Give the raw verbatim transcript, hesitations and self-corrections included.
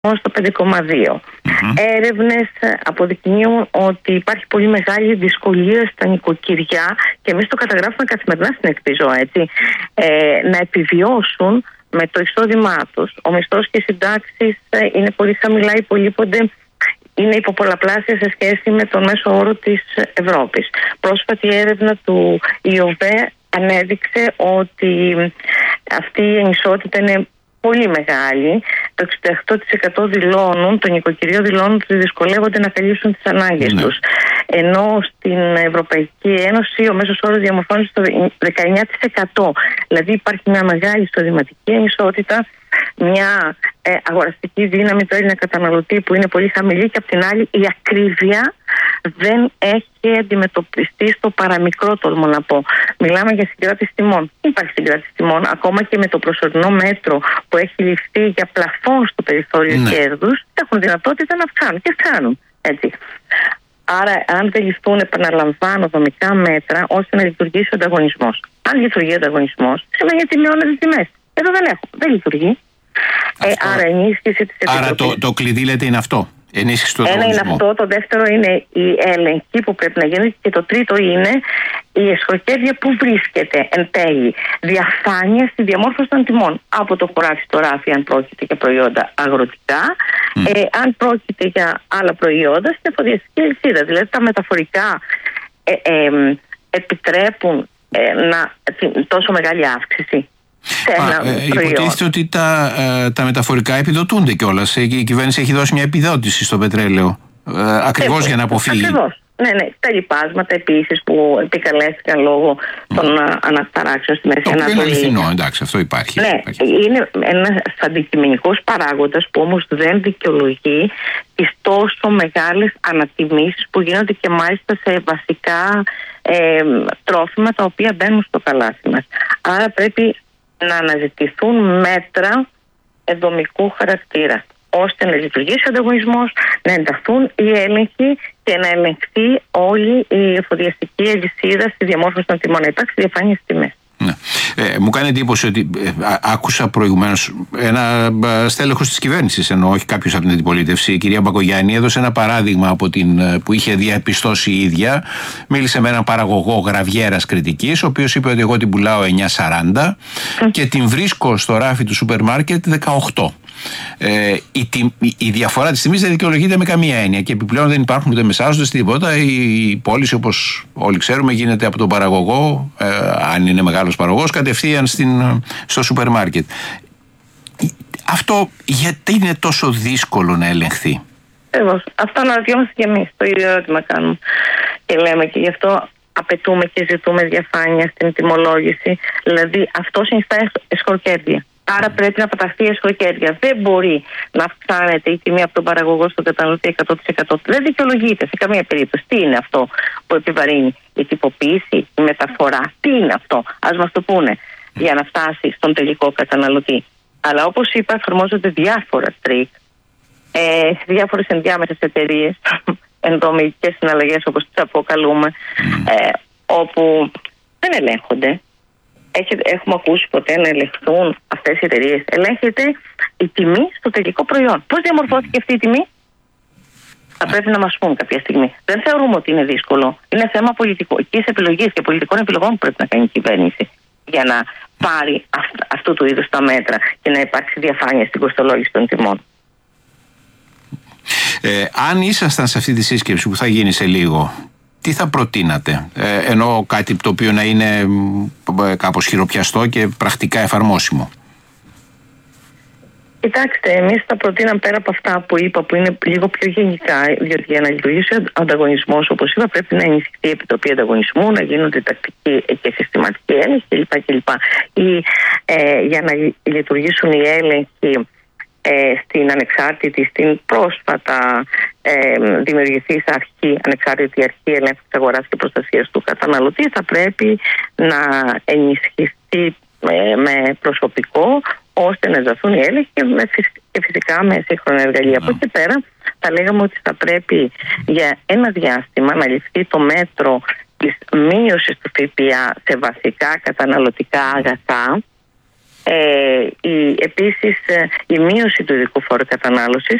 στο πέντε κόμμα δύο. Mm-hmm. Έρευνες αποδεικνύουν ότι υπάρχει πολύ μεγάλη δυσκολία στα νοικοκυριά, και εμείς το καταγράφουμε καθημερινά στην Εκτιζώ, έτσι, ε, να επιβιώσουν με το εισόδημά τους. Ο μισθός και οι συντάξεις είναι πολύ χαμηλά, υπολείπονται, είναι υποπολαπλάσια σε σχέση με τον μέσο όρο της Ευρώπης. Πρόσφατη έρευνα του ΙΟΒΕ ανέδειξε ότι αυτή η ανισότητα είναι πολύ μεγάλη. Το εξήντα οκτώ τοις εκατό δηλώνουν, των νοικοκυριών δηλώνουν ότι δυσκολεύονται να καλύψουν τις ανάγκες ναι. τους. Ενώ στην Ευρωπαϊκή Ένωση ο μέσος όρος διαμορφώνεται στο δεκαεννιά τοις εκατό. Δηλαδή υπάρχει μια μεγάλη εισοδηματική ανισότητα, μια ε, αγοραστική δύναμη του Έλληνα καταναλωτή που είναι πολύ χαμηλή, και απ' την άλλη η ακρίβεια δεν έχει αντιμετωπιστεί στο παραμικρό, τολμώ να πω. Μιλάμε για συγκράτηση τιμών. Υπάρχει συγκράτηση τιμών, ακόμα και με το προσωρινό μέτρο που έχει ληφθεί για πλαφόν στο περιθώριο ναι. κέρδους, έχουν δυνατότητα να αυξάνουν και αυξάνουν. Έτσι. Άρα, αν δεν ληφθούν, επαναλαμβάνω, δομικά μέτρα ώστε να λειτουργήσει ο ανταγωνισμός. Αν λειτουργεί ο ανταγωνισμός, σημαίνει ότι μειώνεται τις τιμές. Εδώ δεν έχω. Δεν λειτουργεί. Ε, άρα, ενίσχυση της επιτροπής. Άρα, το, το κλειδί λέτε είναι αυτό. Ενίσχυση του ανταγωνισμού. Ένα είναι αυτό. Το δεύτερο είναι η έλεγχη που πρέπει να γίνει. Και το τρίτο είναι η εσχροκέρδεια που βρίσκεται εν τέλει. Διαφάνεια στη διαμόρφωση των τιμών. Από το χωράφι στο ράφι, αν πρόκειται για προϊόντα αγροτικά, mm. ε, αν πρόκειται για άλλα προϊόντα, στην εφοδιαστική αλυσίδα. Δηλαδή, τα μεταφορικά ε, ε, ε, επιτρέπουν ε, να, τόσο μεγάλη αύξηση. Α, ε, υποτίθεται ότι τα, ε, τα μεταφορικά επιδοτούνται κιόλας. Η κυβέρνηση έχει δώσει μια επιδότηση στο πετρέλαιο. Ε, ακριβώς ε, για να αποφύγει. Ακριβώς. Ναι, ναι. Τα λοιπάσματα επίσης που επικαλέστηκαν λόγω των mm. αναταράξεων στη Μέση Ανατολή. Είναι αληθινό, εντάξει, αυτό υπάρχει. Ναι, υπάρχει. Είναι ένας αντικειμενικός παράγοντας που όμως δεν δικαιολογεί τις τόσο μεγάλες ανατιμήσεις που γίνονται και μάλιστα σε βασικά ε, τρόφιμα τα οποία μπαίνουν στο καλάθι μας. Άρα πρέπει να αναζητηθούν μέτρα δομικού χαρακτήρα, ώστε να λειτουργήσει ο ανταγωνισμός, να ενταχθούν οι έλεγχοι και να ελεγχθεί όλη η εφοδιαστική αλυσίδα στη διαμόρφωση των τιμών. Να υπάρξει διαφάνεια στις τιμές. Ναι. Ε, μου κάνει εντύπωση ότι ε, α, άκουσα προηγουμένως ένα α, στέλεχος της κυβέρνησης, ενώ όχι κάποιος από την αντιπολίτευση, η κυρία Μπακογιάννη, έδωσε ένα παράδειγμα από την, που είχε διαπιστώσει η ίδια. Μίλησε με έναν παραγωγό γραβιέρας Κρητικής, ο οποίος είπε ότι εγώ την πουλάω εννιά σαράντα mm. και την βρίσκω στο ράφι του σούπερ μάρκετ δεκαοκτώ. Ε, η, η, η διαφορά της τιμής δεν δικαιολογείται με καμία έννοια και επιπλέον δεν υπάρχουν ούτε μεσάζοντες τίποτα. Η, η πώληση, όπως όλοι ξέρουμε, γίνεται από τον παραγωγό, ε, αν είναι μεγάλος παραγωγός, κατευθείαν στην, στο σούπερ μάρκετ. Αυτό γιατί είναι τόσο δύσκολο να ελεγχθεί? Ακριβώς. Αυτό αναρωτιόμαστε και εμείς. Το ίδιο ερώτημα κάνουμε και λέμε, και γι' αυτό απαιτούμε και ζητούμε διαφάνεια στην τιμολόγηση. Δηλαδή, αυτό συνιστά εσχροκέρδεια. Άρα πρέπει να παταχθεί η εσχροκέρδεια. Δεν μπορεί να αυξάνεται η τιμή από τον παραγωγό στον καταναλωτή εκατό τοις εκατό. Δεν δικαιολογείται σε καμία περίπτωση. Τι είναι αυτό που επιβαρύνει? Η τυποποίηση, η μεταφορά? Τι είναι αυτό? Ας μας το πούνε, για να φτάσει στον τελικό καταναλωτή. Αλλά όπως είπα, εφαρμόζονται διάφορα τρίκ, ε, διάφορες ενδιάμεσες εταιρείες, ενδομικές συναλλαγές όπως τις αποκαλούμε, ε, όπου δεν ελέγχονται. Έχουμε ακούσει ποτέ να ελεγχθούν αυτές οι εταιρείες? Ελέγχεται η τιμή στο τελικό προϊόν. Πώς διαμορφώθηκε αυτή η τιμή? Θα πρέπει να μας πούν κάποια στιγμή. Δεν θεωρούμε ότι είναι δύσκολο. Είναι θέμα πολιτικής επιλογής και πολιτικών επιλογών που πρέπει να κάνει η κυβέρνηση για να πάρει αυ- αυτού του είδους τα μέτρα και να υπάρξει διαφάνεια στην κοστολόγηση των τιμών. Ε, αν ήσασταν σε αυτή τη σύσκεψη που θα γίνει σε λίγο, τι θα προτείνατε? Ε, ενώ κάτι το οποίο να είναι ε, κάπως χειροπιαστό και πρακτικά εφαρμόσιμο. Κοιτάξτε, εμείς θα προτείναμε, πέρα από αυτά που είπα, που είναι λίγο πιο γενικά, διότι για να λειτουργήσει ο ανταγωνισμός, όπως είπα, πρέπει να ενισχυθεί η Επιτροπή Ανταγωνισμού, να γίνονται τακτικοί και συστηματικοί έλεγχοι κλπ. κλπ. Ή ε, για να λειτουργήσουν οι έλεγχοι Ε, στην ανεξάρτητη, στην πρόσφατα ε, δημιουργηθής αρχή, ανεξάρτητη αρχή ελέγχου της αγοράς και προστασίας του καταναλωτή, θα πρέπει να ενισχυθεί ε, με προσωπικό, ώστε να ενταθούν οι έλεγχοι και, με, και φυσικά με σύγχρονα εργαλεία. Mm. Από εκεί πέρα θα λέγαμε ότι θα πρέπει για ένα διάστημα να ληφθεί το μέτρο της μείωσης του ΦΠΑ σε βασικά καταναλωτικά αγαθά, Ε, η, επίσης η μείωση του ειδικού φόρου κατανάλωσης